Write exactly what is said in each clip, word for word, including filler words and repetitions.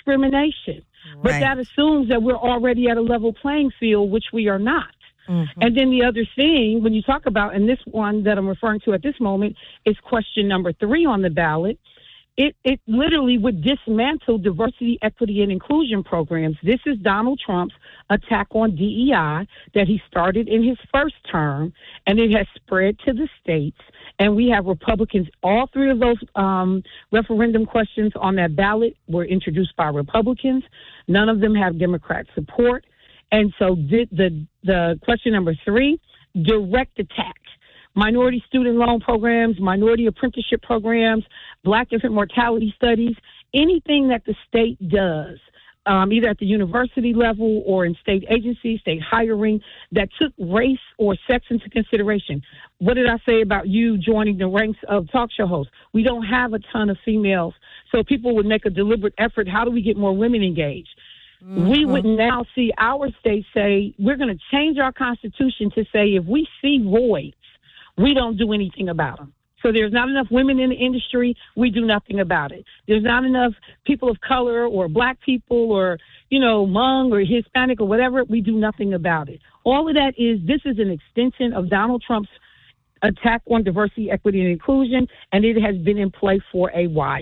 discrimination. Right. But that assumes that we're already at a level playing field, which we are not. Mm-hmm. And then the other thing, when you talk about, and this one that I'm referring to at this moment, is question number three on the ballot. It, it literally would dismantle diversity, equity, and inclusion programs. This is Donald Trump's attack on D E I that he started in his first term, and it has spread to the states. And we have Republicans. All three of those um, referendum questions on that ballot were introduced by Republicans. None of them have Democrat support. And so the, the, the question number three, direct attack. Minority student loan programs, minority apprenticeship programs, black infant mortality studies, anything that the state does, um, either at the university level or in state agencies, state hiring, that took race or sex into consideration. What did I say about you joining the ranks of talk show hosts? We don't have a ton of females, so people would make a deliberate effort. How do we get more women engaged? Mm-hmm. We would now see our state say, we're going to change our constitution to say if we see voids, we don't do anything about them. So there's not enough women in the industry, we do nothing about it. There's not enough people of color or black people or, you know, Hmong or Hispanic or whatever, we do nothing about it. All of that is, this is an extension of Donald Trump's attack on diversity, equity, and inclusion, and it has been in play for a while.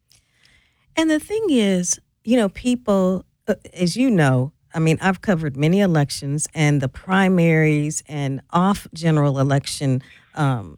And the thing is, you know, people, uh, as you know, I mean, I've covered many elections, and the primaries and off general election um,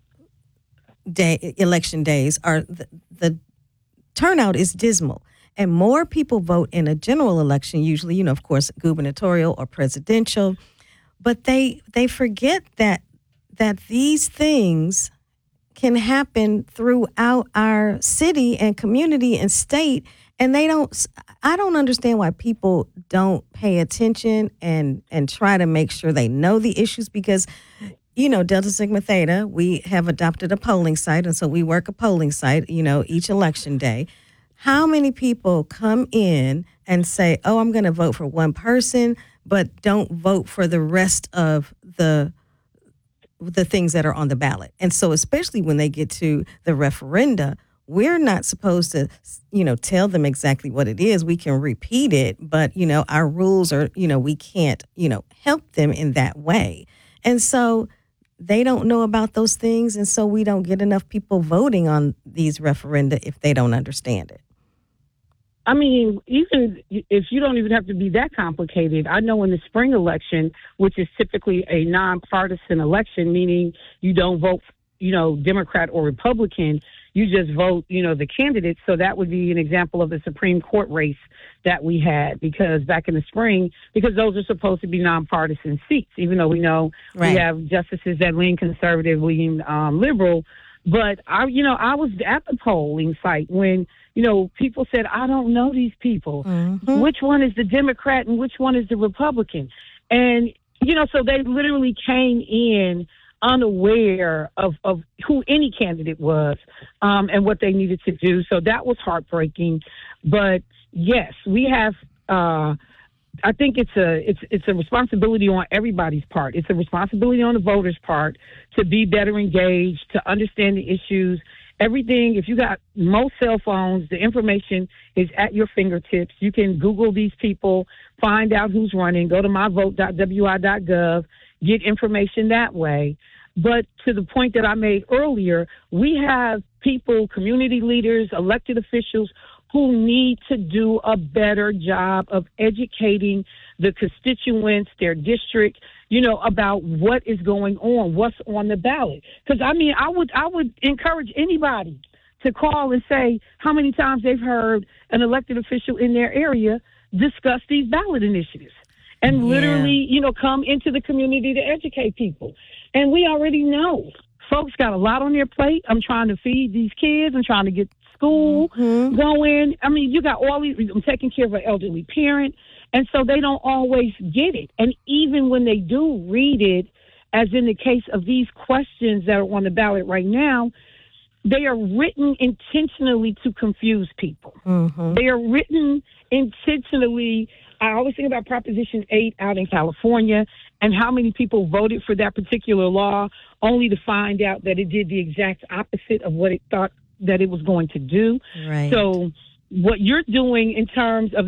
day, election days are the, the turnout is dismal, and more people vote in a general election. Usually, you know, of course, gubernatorial or presidential, but they they forget that that these things can happen throughout our city and community and state. And they don't, I don't understand why people don't pay attention and, and try to make sure they know the issues, because, you know, Delta Sigma Theta, we have adopted a polling site. And so we work a polling site, you know, each election day. How many people come in and say, oh, I'm going to vote for one person, but don't vote for the rest of the the things that are on the ballot? And so especially when they get to the referenda, we're not supposed to, you know, tell them exactly what it is. We can repeat it, but, you know, our rules are, you know, we can't, you know, help them in that way. And so they don't know about those things. And so we don't get enough people voting on these referenda if they don't understand it. I mean, even if you don't even have to be that complicated, I know in the spring election, which is typically a nonpartisan election, meaning you don't vote, you know, Democrat or Republican, you just vote, you know, the candidates. So that would be an example of the Supreme Court race that we had, because back in the spring, because those are supposed to be nonpartisan seats, even though we know right. we have justices that lean conservative, lean um, liberal. But, I, you know, I was at the polling site when, you know, people said, I don't know these people. Mm-hmm. Which one is the Democrat and which one is the Republican? And, you know, so they literally came in unaware of, of who any candidate was um, and what they needed to do. So that was heartbreaking. But yes, we have, uh, I think it's a, it's, it's a responsibility on everybody's part. It's a responsibility on the voters' part to be better engaged, to understand the issues. Everything, if you got most cell phones, the information is at your fingertips. You can Google these people, find out who's running, go to my vote dot w i dot gov, get information that way. But to the point that I made earlier, we have people, community leaders, elected officials who need to do a better job of educating the constituents, their district, you know, about what is going on, what's on the ballot. Because, I mean, I would I would encourage anybody to call and say how many times they've heard an elected official in their area discuss these ballot initiatives. And yeah. literally, you know, come into the community to educate people. And we already know folks got a lot on their plate. I'm trying to feed these kids. I'm trying to get school mm-hmm. going. I mean, you got all these, I'm taking care of an elderly parent. And so they don't always get it. And even when they do read it, as in the case of these questions that are on the ballot right now, they are written intentionally to confuse people. Mm-hmm. They are written intentionally. I always think about Proposition eight out in California and how many people voted for that particular law only to find out that it did the exact opposite of what it thought that it was going to do. Right. So what you're doing in terms of